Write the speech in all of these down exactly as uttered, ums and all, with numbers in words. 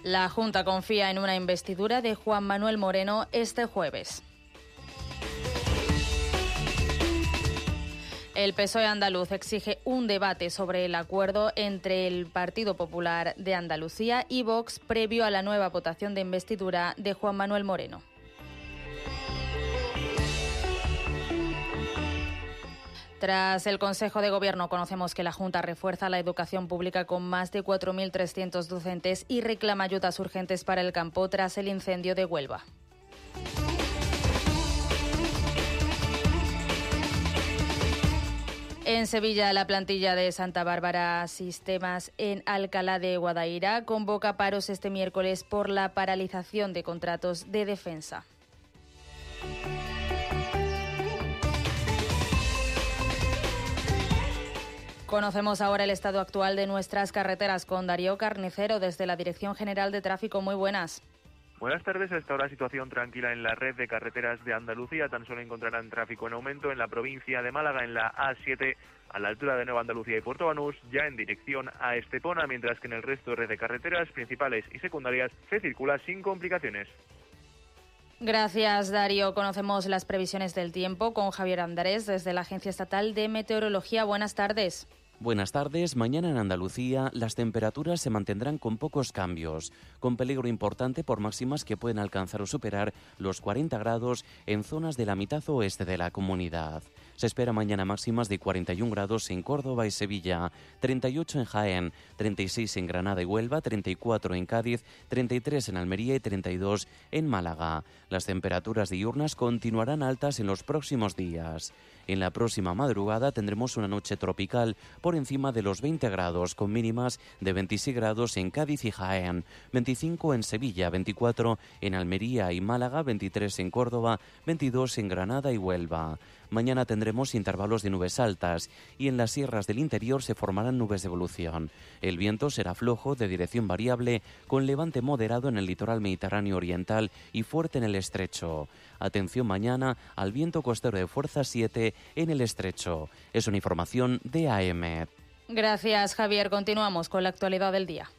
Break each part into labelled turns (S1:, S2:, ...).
S1: La Junta confía en una investidura de Juan Manuel Moreno este jueves. El P S O E andaluz exige un debate sobre el acuerdo entre el Partido Popular de Andalucía y Vox previo a la nueva votación de investidura de Juan Manuel Moreno. Tras el Consejo de Gobierno conocemos que la Junta refuerza la educación pública con más de cuatro mil trescientos docentes y reclama ayudas urgentes para el campo tras el incendio de Huelva. En Sevilla, la plantilla de Santa Bárbara Sistemas en Alcalá de Guadaira convoca paros este miércoles por la paralización de contratos de defensa. Conocemos ahora el estado actual de nuestras carreteras con Darío Carnicero desde la Dirección General de Tráfico. Muy buenas.
S2: Buenas tardes. Hasta ahora situación tranquila en la red de carreteras de Andalucía. Tan solo encontrarán tráfico en aumento en la provincia de Málaga, en la A siete, a la altura de Nueva Andalucía y Puerto Banús, ya en dirección a Estepona, mientras que en el resto de red de carreteras principales y secundarias se circula sin complicaciones.
S1: Gracias, Darío. Conocemos las previsiones del tiempo con Javier Andrés desde la Agencia Estatal de Meteorología. Buenas tardes.
S3: Buenas tardes. Mañana en Andalucía las temperaturas se mantendrán con pocos cambios, con peligro importante por máximas que pueden alcanzar o superar los cuarenta grados en zonas de la mitad oeste de la comunidad. Se espera mañana máximas de cuarenta y un grados en Córdoba y Sevilla, treinta y ocho en Jaén, treinta y seis en Granada y Huelva, treinta y cuatro en Cádiz, treinta y tres en Almería y treinta y dos en Málaga. Las temperaturas diurnas continuarán altas en los próximos días. En la próxima madrugada tendremos una noche tropical por encima de los veinte grados, con mínimas de veintiséis grados en Cádiz y Jaén, veinticinco en Sevilla, veinticuatro en Almería y Málaga, veintitrés en Córdoba, veintidós en Granada y Huelva. Mañana tendremos intervalos de nubes altas y en las sierras del interior se formarán nubes de evolución. El viento será flojo, de dirección variable, con levante moderado en el litoral mediterráneo oriental y fuerte en el estrecho. Atención mañana al viento costero de fuerza siete en el estrecho. Es una información de A E M E T.
S1: Gracias, Javier. Continuamos con la actualidad del día.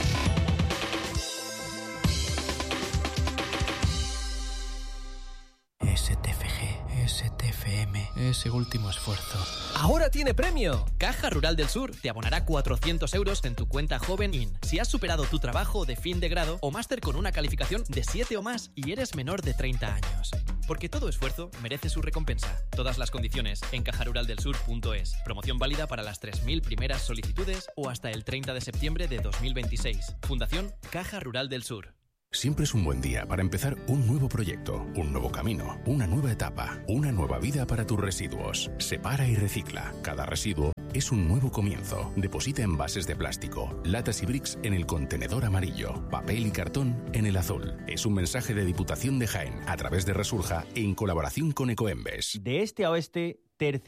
S4: S T F G, S T F M, ese último esfuerzo.
S5: ¡Ahora tiene premio! Caja Rural del Sur te abonará cuatrocientos euros en tu cuenta Joven In si has superado tu trabajo de fin de grado o máster con una calificación de siete o más y eres menor de treinta años. Porque todo esfuerzo merece su recompensa. Todas las condiciones en caja rural del sur punto es. Promoción válida para las tres mil primeras solicitudes o hasta el treinta de septiembre de dos mil veintiséis. Fundación Caja Rural del Sur.
S6: Siempre es un buen día para empezar un nuevo proyecto, un nuevo camino, una nueva etapa, una nueva vida para tus residuos. Separa y recicla. Cada residuo es un nuevo comienzo. Deposita envases de plástico, latas y bricks en el contenedor amarillo, papel y cartón en el azul. Es un mensaje de Diputación de Jaén a través de Resurja en colaboración con Ecoembes.
S7: De este a oeste, tercer